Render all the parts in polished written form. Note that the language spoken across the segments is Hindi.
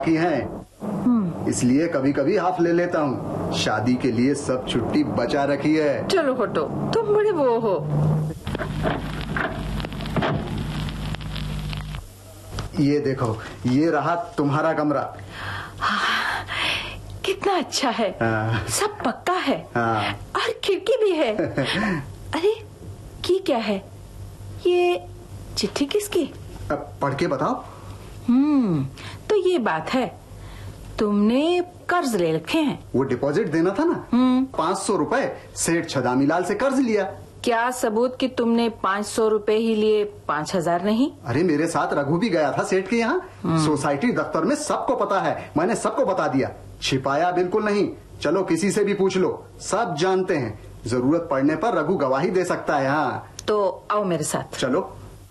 की हैं, इसलिए कभी कभी हाफ ले लेता हूँ। शादी के लिए सब छुट्टी बचा रखी है। चलो हटो, तुम बड़े वो हो। ये देखो, ये रहा तुम्हारा कमरा। कितना अच्छा है। सब पक्का है और खिड़की भी है। अरे की क्या है ये? चिट्ठी किसकी? पढ़ के बताओ। तो ये बात है, तुमने कर्ज ले रखे हैं। वो डिपॉजिट देना था ना, 500 रुपए सेठ छदामीलाल से कर्ज लिया। क्या सबूत कि तुमने 500 रुपए ही लिए, 5000 नहीं? अरे मेरे साथ रघु भी गया था सेठ के यहाँ। सोसाइटी दफ्तर में सबको पता है, मैंने सबको बता दिया, छिपाया बिल्कुल नहीं। चलो किसी से भी पूछ लो, सब जानते हैं। जरूरत पड़ने पर रघु गवाही दे सकता है। हाँ तो आओ मेरे साथ। चलो।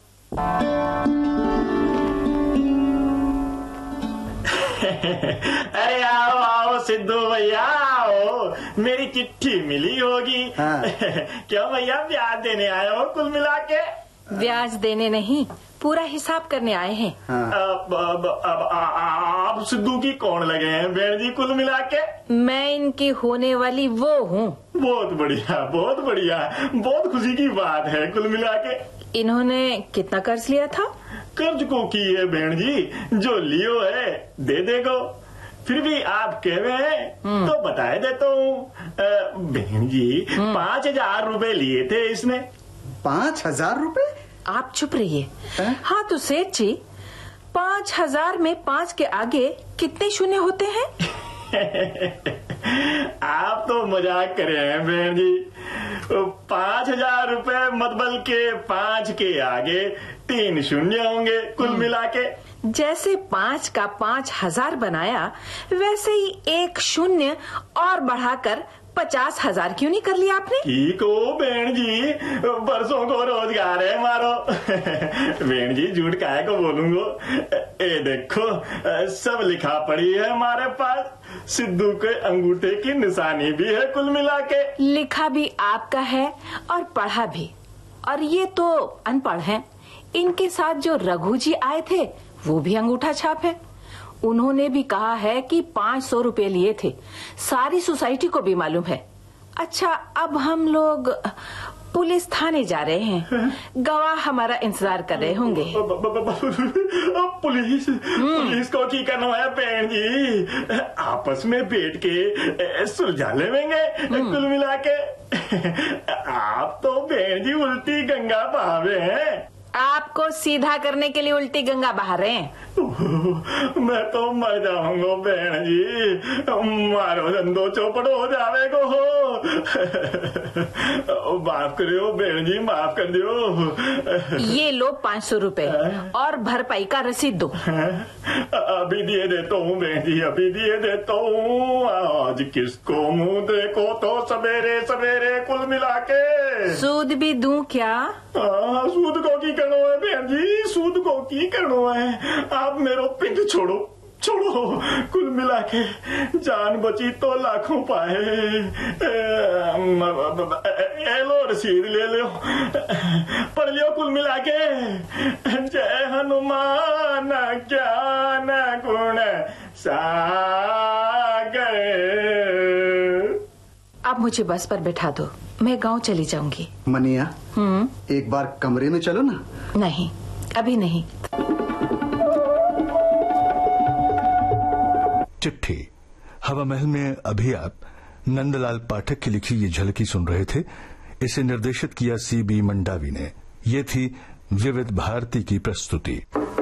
अरे आओ आओ सिद्धू भैया आओ, मेरी चिट्ठी मिली होगी। हाँ। क्यों भैया, ब्याज देने आए हो कुल मिला के? ब्याज देने नहीं, पूरा हिसाब करने आए हैं। हाँ। अब आप सिद्धू की कौन लगे हैं बहन जी कुल मिला के? मैं इनकी होने वाली वो हूँ। बहुत बढ़िया, बहुत बढ़िया, बहुत खुशी की बात है कुल मिला के। इन्होंने कितना कर्ज लिया था? कर्ज को की है बहन जी, जो लियो है दे देगो। फिर भी आप कह रहे हैं तो बताए देता हूँ। बहन जी 5000 रुपए लिए थे इसने। 5000 रुपए? आप चुप रहिए। हाँ तो सेठ जी, 5000 में 5 के आगे कितने शून्य होते हैं? आप तो मजाक कर रहे हैं बहन जी। 5000 रुपए मतलब के 5 के आगे 3 शून्य होंगे कुल मिला के। जैसे 5 का 5000 बनाया, वैसे ही 1 शून्य और बढ़ाकर 50,000 क्यों नहीं कर लिया आपने? ठीक हो बहन जी, बरसों को रोजगार है मारो। बहन जी झूठ काहे को बोलूंगो। ए देखो, सब लिखा पड़ी है हमारे पास। सिद्धू के अंगूठे की निशानी भी है कुल मिला के। लिखा भी आपका है और पढ़ा भी। और ये तो अनपढ़ हैं। इनके साथ जो रघु जी आए थे वो भी अंगूठा छाप है। उन्होंने भी कहा है कि 500 रुपए लिए थे। सारी सोसाइटी को भी मालूम है। अच्छा, अब हम लोग पुलिस थाने जा रहे हैं। गवाह हमारा इंतजार कर रहे होंगे। पुलिस को की करना है बहन जी? आपस में बैठ के सुलझा लेंगे कुल मिला के। आप तो बहन जी उल्टी गंगा बहावे हैं। आपको सीधा करने के लिए उल्टी गंगा बहा रहे हैं। मैं तो मर जाऊंगा बहन जी, मारो धंधो चौपट हो जावे को हो। माफ करियो बहन जी, माफ कर दियो। ये लो 500 रुपए और भरपाई का रसीद दो। अभी दिए देता हूँ बहन जी, अभी दिए देता हूँ। आज किसको मुंह देखो तो सवेरे सवेरे कुल मिला के। सूद भी दूं क्या? सूद को की करना है बहन जी, सूद को की करना है। आप मेरो पिंड छोड़ो छोड़ो, कुल मिला के जान बची तो लाखों पाए। लो रसीद ले लो, पढ़ लियो कुल मिला के। जय हनुमान ज्ञान गुण सागर। अब मुझे बस पर बैठा दो, मैं गांव चली जाऊंगी। मनिया, एक बार कमरे में चलो ना। नहीं, अभी नहीं। चिट्ठी। हवा महल में अभी आप नंदलाल पाठक की लिखी ये झलकी सुन रहे थे। इसे निर्देशित किया CB मंडावी ने। ये थी विविध भारती की प्रस्तुति।